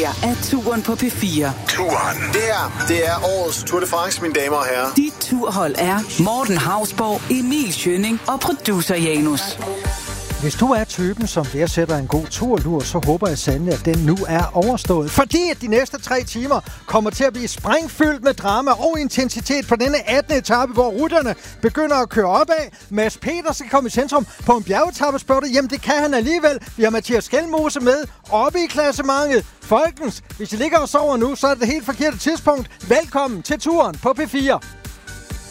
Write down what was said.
her er Turen på P4. Turen. Det er årets Tour de France, mine damer og herrer. Dit turhold er Morten Hausborg, Emil Schønning og producer Janus. Hvis du er typen, som værdsætter en god turlur, så håber jeg sandelig, at den nu er overstået. Fordi at de næste 3 timer kommer til at blive sprængfyldt med drama og intensitet på denne 18. etape, hvor rutterne begynder at køre opad. Mads Peter skal komme i centrum på en bjergetappe, spørger du. Jamen, det kan han alligevel. Vi har Mathias Skelmose med oppe i klassementet. Folkens, hvis I ligger og sover nu, så er det helt forkerte tidspunkt. Velkommen til Turen på P4.